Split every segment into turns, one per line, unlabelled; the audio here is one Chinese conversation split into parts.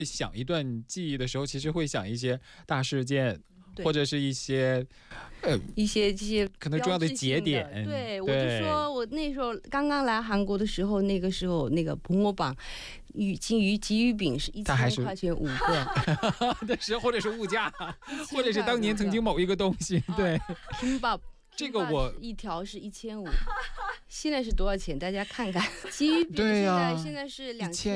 想一段记忆的时候，其实会想一些大事件，或者是一些
这些
可能重要的节点。
对，我就说我那时候刚刚来韩国的时候，那个时候那个붕어빵鲫鱼饼是1000块钱5个
的时候，或者是物价，或者是当年曾经某一个东西。对，这个我
一条是1500，现在是多少钱？大家看看。鲫鱼饼现在是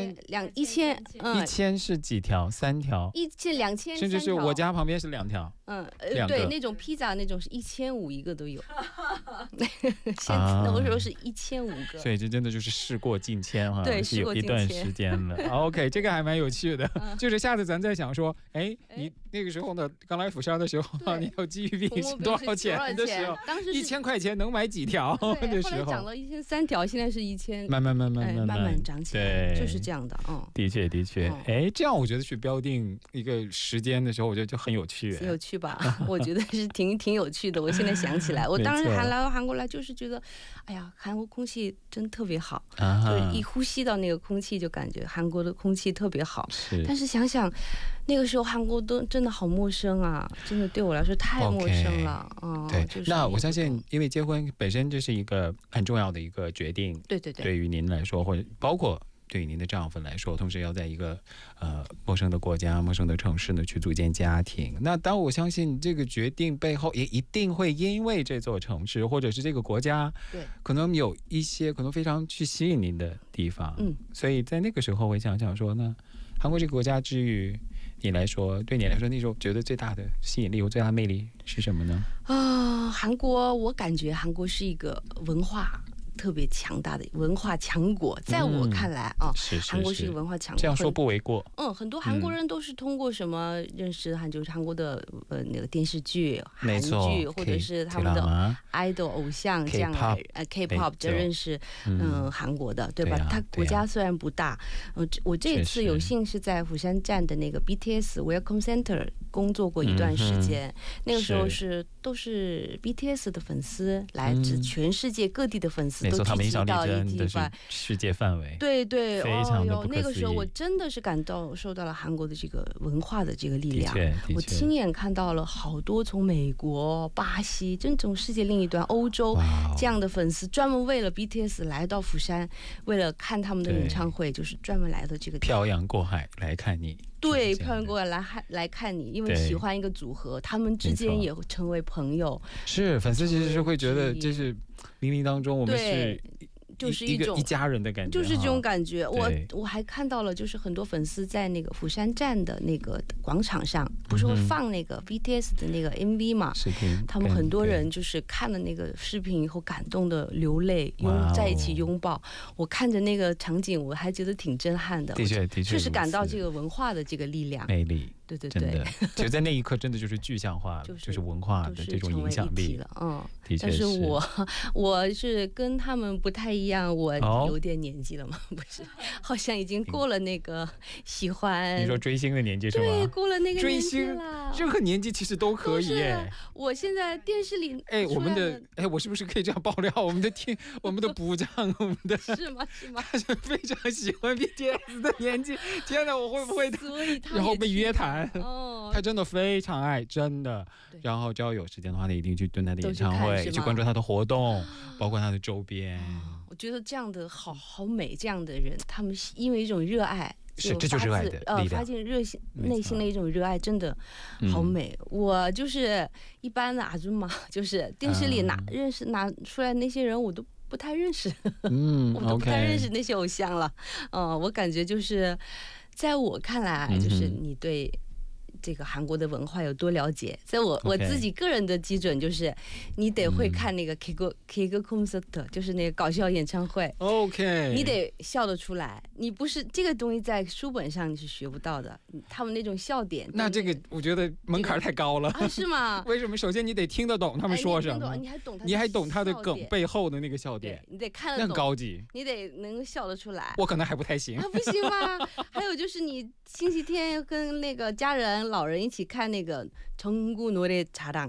1000，1000
是几条？3条
？2000，
甚至是我家旁边是2条。
对，那种披萨那种是1500一个都有。现在那个时候是1500个，
所以这真的就是事过境迁哈，
对，
是有一段时间了。OK， 这个还蛮有趣的。就是下次咱再想说，哎，你那个时候呢，刚来釜山的时候，你有鲫鱼饼是多少钱的时候？当时1000块钱能买几条的时候？
后来涨了1003条，现在是1000，
慢慢
涨起来，就是这样的。
的确，哎，这样我觉得去标定一个时间的时候，我觉得就很有趣，
很有趣吧？我觉得是挺有趣的。我现在想起来，我当时来到韩国来，就是觉得，哎呀，韩国空气真特别好，就是一呼吸到那个空气，就感觉韩国的空气特别好。但是想想那个时候韩国都真的好陌生啊，真的对我来说太陌生了。
对，那我相信，因为结婚本身这是一个很重要的一个决定，对于您来说，或者包括对于您的丈夫来说，同时要在一个陌生的国家、陌生的城市呢去组建家庭。那当我相信这个决定背后，也一定会因为这座城市或者是这个国家，可能有一些可能非常去吸引您的地方。所以在那个时候，我想想说呢，韩国这个国家之于你来说，对你来说，那时候觉得最大的吸引力或最大的魅力是什么呢？
韩国，我感觉韩国是一个文化特别强大的文化强国，在我看来韩国是一个文化强国，
这样说不为过。
很多韩国人都是通过什么认识就是韩国的那个电视剧、韩剧，或者是他们的 idol 偶像这样K-pop 就认识韩国的，对吧？他国家虽然不大，我这次有幸是在釜山站的那个 BTS Welcome Center 工作过一段时间，那个时候都是 BTS 的粉丝，来自全世界各地的粉丝都聚集到一地方，
世界范围。
对，
非常的不可思议。
那个时候我真的是受到了韩国的这个文化的这个力量。我亲眼看到了好多从美国、巴西，真正世界另一端欧洲这样的粉丝，专门为了 BTS 来到釜山，为了看他们的演唱会，就是专门来到这个地方，
漂洋过海来看你。
对，漂洋过海来看你，因为喜欢一个组合，他们之间也会成为朋友。
是粉丝其实是会觉得这是冥冥当中我们是
就是一种
一家人的感觉，
就是这种感觉。我还看到了，就是很多粉丝在那个釜山站的那个广场上，不是会放那个 BTS 的那个 MV 嘛？他们很多人就是看了那个视频以后感动的流泪，在一起拥抱。我看着那个场景，我还觉得挺震撼的。的确，确实感到这个文化的这个力量、
魅力。
对，
真的，其实在那一刻真的就是具象化了，就是文化的这种影响力了。
但是我是跟他们不太一样，我有点年纪了嘛，不是，好像已经过了那个喜欢。你
说追星的年纪是吗？
对，过了那个年纪了。
追星，任何年纪其实都可以耶。
我现在电视里，
我们的，我是不是可以这样爆料？我们的部长，我们的
是吗？
他是非常喜欢 BTS 的年纪。天哪，我会不会？
所以他
然后被约谈。他真的非常爱，真的。然后只要有时间的话，他一定去蹲他的演唱会，去关注他的活动，包括他的周边。
我觉得这样的好美，这样的人，他们因为一种热爱，
这就是热爱的力量，
发现内心的一种热爱，真的好美。我就是一般的阿尊嘛，就是电视里拿出来那些人，我都不太认识，我都不太认识那些偶像了。我感觉就是在我看来，就是你对这个韩国的文化有多了解，在我自己个人的基准就是你得会看那个 K-pop concert， 就是那个搞笑演唱会。你得笑得出来，你不是这个东西在书本上你是学不到的，他们那种笑点。
那这个我觉得门槛太高了，
是吗？
为什么？首先你得听得懂他们说什么，你还懂他的梗背后的那个笑点，
你得看得懂，
很高级，
你得能笑得出来。
我可能还不太行，
不行吗？还有就是你星期天跟那个家人老人一起看那个전국 노래 자랑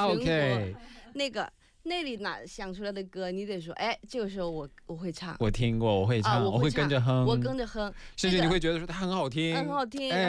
OK，
那里哪想出来的歌，你得说，这个时候我会唱，
我听过，我会唱，我会跟着哼，
我跟着哼，
甚至你会觉得说它很好听，
很好听。